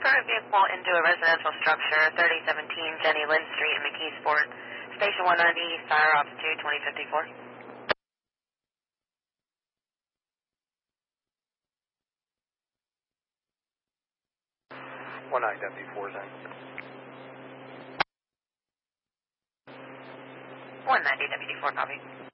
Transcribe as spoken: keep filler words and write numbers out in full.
current vehicle into a residential structure, thirty seventeen Jenny Lynn Street in McKeesport. Station one ninety, Fire Ops two, twenty fifty-four. one nine W four zone. one ninety W D four, copy.